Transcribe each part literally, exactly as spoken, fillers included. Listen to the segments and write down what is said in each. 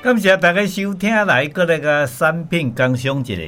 感谢大家收听，来过来个产品工商一下。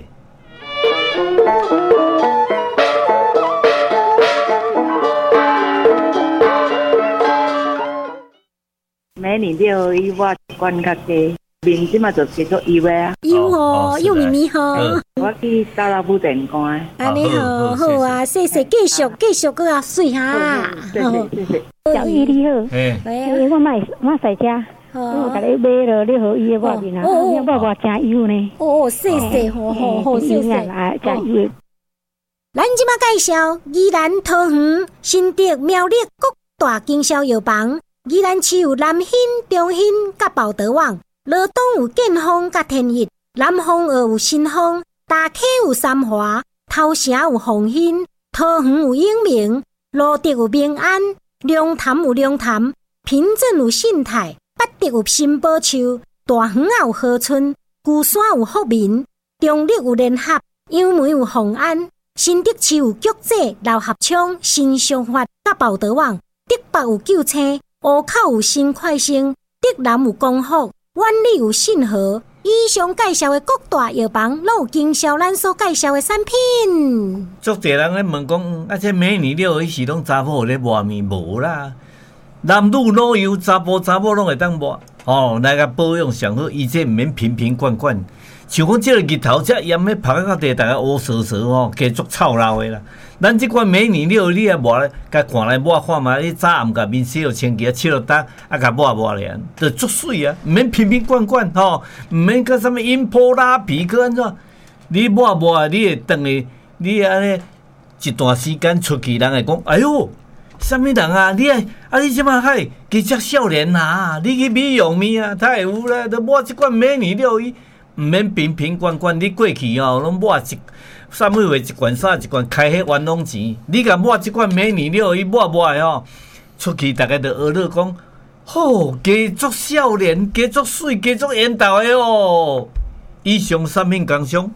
每年六一我管较低，面即马就叫做有诶啊。 有哦，有咪咪吼。 我去打老夫电关。 安尼好好啊，谢谢，继续继续个啊水哈。 谢谢谢谢。 小玉你好，因为我卖我在家，我甲你买了你好伊诶外面啊，我爸爸真有呢。 哦，谢谢，好好好，谢谢。 啊，真有。 咱即马介绍宜兰桃园新竹苗栗各大经销药房。宜兰市有南兴、中兴甲报德网，罗东有建丰甲天益，南方澳有新丰，大溪有三华，头城有丰兴，桃园有永明，罗德有明安，龙潭有龙潭，平镇有信泰，八德有新宝树，大园有和春，旧山有福民，中立有联合，杨梅有丰安，新竹市有菊济、老合昌、新商发甲报德网，竹北有九青。湖口有新快生，竹南有光复，万里有信和。以上介绍的各大药房，都有经销咱所介绍的产品。 足侪人咧问讲，啊，这每年六一是拢查甫咧抹面无啦？男女老幼，查甫查某拢会当抹。哦，来个保养上好，伊这毋免瓶瓶罐罐。像讲这个日头遮炎咧，晒到地，大家乌趖趖吼，加足臭闹的啦。咱即款每年六你啊抹咧，甲看来抹看嘛，你早暗甲面洗落清气啊，拭落干，啊甲抹抹咧，就足水啊，毋免瓶瓶罐罐吼，毋免甲啥物阴泡拉皮去安怎？你抹抹，你会当去，你安尼一段时间出去，人会讲，哎哟，啥物人啊？你啊，啊你即马嗨，加只少年啊，你去美容面啊，太有啦，都抹即款每年六一，毋免瓶瓶罐罐，你过去吼，拢抹一。啥物话一罐衫一罐开迄冤枉钱，你甲抹即款美年六伊抹抹的吼，出去大家就学乐讲，吼加足少年，加足水，加足缘投的哦。以上产品工商。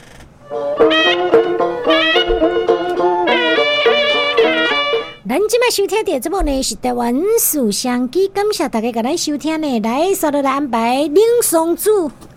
咱即摆收听的节目呢是台湾书香机，感谢大家甲咱收听呢，来稍后来安排冷爽组。